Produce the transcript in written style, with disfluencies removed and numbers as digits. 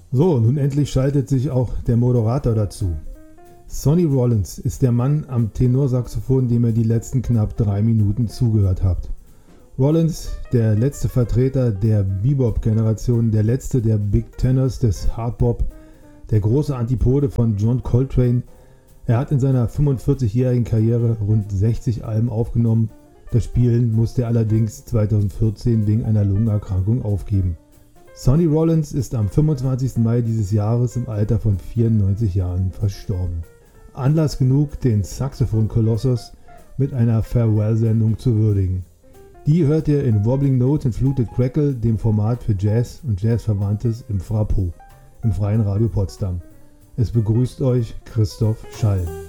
So, nun endlich schaltet sich auch der Moderator dazu. Sonny Rollins ist der Mann am Tenorsaxophon, dem ihr die letzten knapp 3 Minuten zugehört habt. Rollins, der letzte Vertreter der Bebop-Generation, der letzte der Big Tenors des Hardbop, der große Antipode von John Coltrane. Er hat in seiner 45-jährigen Karriere rund 60 Alben aufgenommen. Das Spielen musste er allerdings 2014 wegen einer Lungenerkrankung aufgeben. Sonny Rollins ist am 25. Mai dieses Jahres im Alter von 94 Jahren verstorben. Anlass genug, den Saxophon-Kolossus mit einer Farewell-Sendung zu würdigen. Die hört ihr in Wobbling Notes and Fluted Crackle, dem Format für Jazz und Jazzverwandtes im Frapo, im Freien Radio Potsdam. Es begrüßt euch Christoph Schall.